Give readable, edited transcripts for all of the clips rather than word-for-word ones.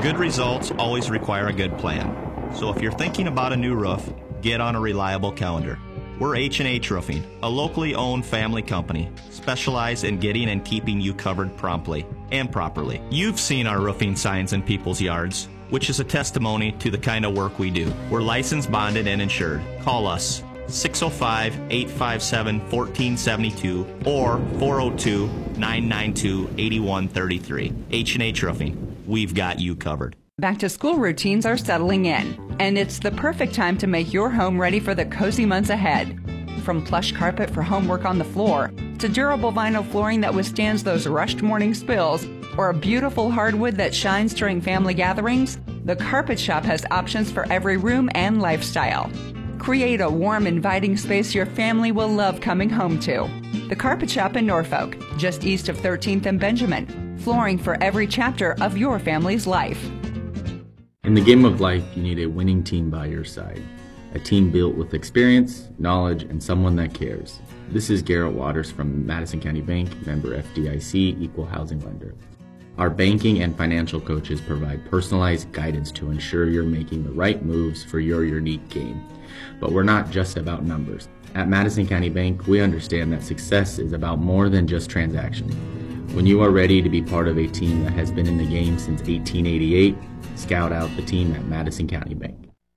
Good results always require a good plan. So if you're thinking about a new roof, get on a reliable calendar. We're H&H Roofing, a locally owned family company, specialized in getting and keeping you covered promptly and properly. You've seen our roofing signs in people's yards, which is a testimony to the kind of work we do. We're licensed, bonded, and insured. Call us 605-857-1472 or 402-992-8133. H&H Roofing. We've got you covered. Back to school routines are settling in, and it's the perfect time to make your home ready for the cozy months ahead. From plush carpet for homework on the floor, to durable vinyl flooring that withstands those rushed morning spills, or a beautiful hardwood that shines during family gatherings, the Carpet Shop has options for every room and lifestyle. Create a warm, inviting space your family will love coming home to. The Carpet Shop in Norfolk, just east of 13th and Benjamin. Flooring for every chapter of your family's life. In the game of life, you need a winning team by your side. A team built with experience, knowledge, and someone that cares. This is Garrett Waters from Madison County Bank, member FDIC, equal housing lender. Our banking and financial coaches provide personalized guidance to ensure you're making the right moves for your unique game. But we're not just about numbers. At Madison County Bank, we understand that success is about more than just transactions. When you are ready to be part of a team that has been in the game since 1888, scout out the team at Madison County Bank.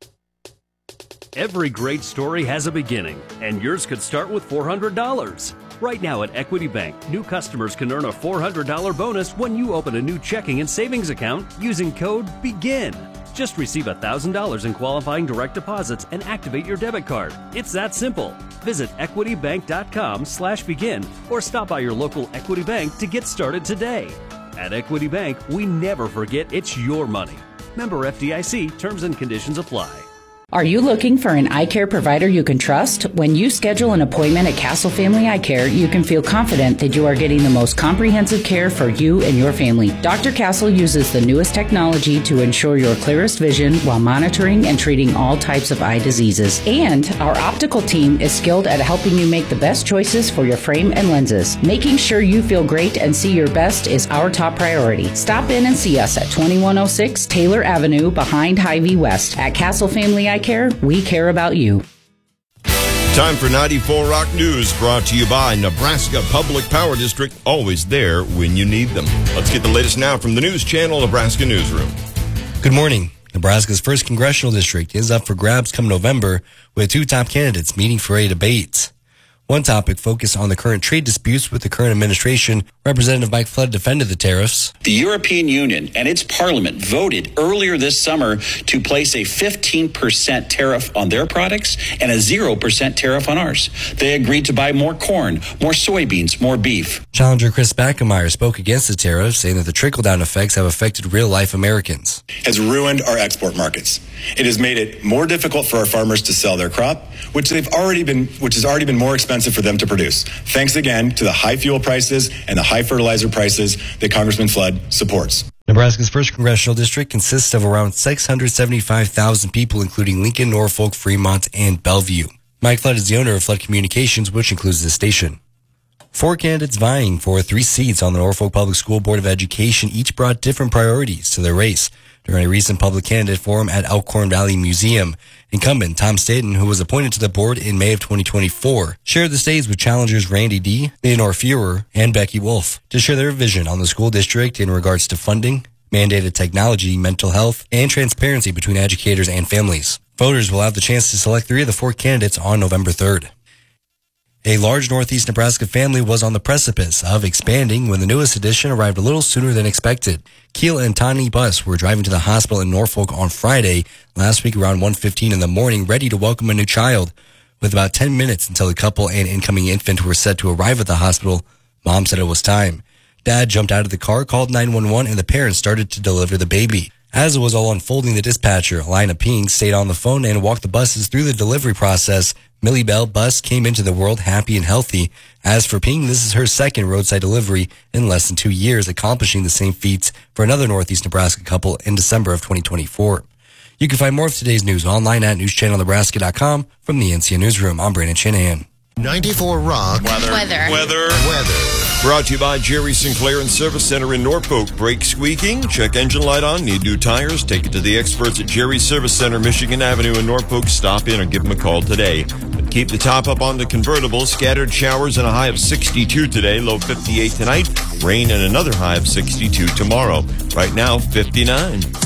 Every great story has a beginning, and yours could start with $400. Right now at Equity Bank, new customers can earn a $400 bonus when you open a new checking and savings account using code BEGIN. Just receive $1,000 in qualifying direct deposits and activate your debit card. It's that simple. Visit equitybank.com/begin or stop by your local Equity Bank to get started today. At Equity Bank, we never forget it's your money. Member FDIC, terms and conditions apply. Are you looking for an eye care provider you can trust? When you schedule an appointment at Castle Family Eye Care, you can feel confident that you are getting the most comprehensive care for you and your family. Dr. Castle uses the newest technology to ensure your clearest vision while monitoring and treating all types of eye diseases. And our optical team is skilled at helping you make the best choices for your frame and lenses. Making sure you feel great and see your best is our top priority. Stop in and see us at 2106 Taylor Avenue behind Hy-Vee West. At Castle Family Eye Care, we care about you. Time for 94 Rock News, brought to you by Nebraska Public Power District, always there when you need them. Let's get the latest now from the News Channel Nebraska Newsroom. Good morning. Nebraska's first congressional district is up for grabs come November, with two top candidates meeting for a debate. One topic focused on the current trade disputes with the current administration. Representative Mike Flood defended the tariffs. The European Union and its parliament voted earlier this summer to place a 15% tariff on their products and a 0% tariff on ours. They agreed to buy more corn, more soybeans, more beef. Challenger Chris Backemeyer spoke against the tariffs, saying that the trickle-down effects have affected real-life Americans. Has ruined our export markets. It has made it more difficult for our farmers to sell their crop, which has already been more expensive for them to produce. Thanks again to the high fuel prices and the high fertilizer prices that Congressman Flood supports. Nebraska's first congressional district consists of around 675,000 people, including Lincoln, Norfolk, Fremont, and Bellevue. Mike Flood is the owner of Flood Communications, which includes this station. 4 candidates vying for 3 seats on the Norfolk Public School Board of Education each brought different priorities to their race. During a recent public candidate forum at Elkhorn Valley Museum, incumbent Tom Staten, who was appointed to the board in May of 2024, shared the stage with challengers Randy D., Leonore Fuhrer, and Becky Wolf to share their vision on the school district in regards to funding, mandated technology, mental health, and transparency between educators and families. Voters will have the chance to select 3 of the 4 candidates on November 3rd. A large Northeast Nebraska family was on the precipice of expanding when the newest addition arrived a little sooner than expected. Keel and Tani Bus were driving to the hospital in Norfolk on Friday last week around 1:15 in the morning, ready to welcome a new child. With about 10 minutes until the couple and incoming infant were set to arrive at the hospital, Mom said it was time. Dad jumped out of the car, called 911, and the parents started to deliver the baby. As it was all unfolding, the dispatcher, Elena Ping, stayed on the phone and walked the buses through the delivery process. Millie Bell Bus came into the world happy and healthy. As for Ping, this is her second roadside delivery in less than 2 years, accomplishing the same feats for another Northeast Nebraska couple in December of 2024. You can find more of today's news online at newschannelnebraska.com. From the NCN Newsroom, I'm Brandon Shanahan. 94 Rock. Weather. Brought to you by Jerry Sinclair and Service Center in Norfolk. Brake squeaking? Check engine light on. Need new tires? Take it to the experts at Jerry Service Center, Michigan Avenue in Norfolk. Stop in or give them a call today. But keep the top up on the convertible. Scattered showers and a high of 62 today. Low 58 tonight. Rain and another high of 62 tomorrow. Right now, 59.